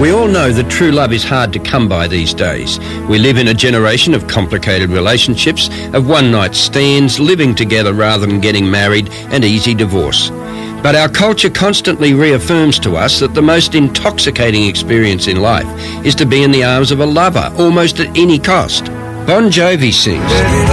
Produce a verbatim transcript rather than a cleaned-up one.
We all know that true love is hard to come by these days. We live in a generation of complicated relationships, of one-night stands, living together rather than getting married, and easy divorce. But our culture constantly reaffirms to us that the most intoxicating experience in life is to be in the arms of a lover, almost at any cost. Bon Jovi sings,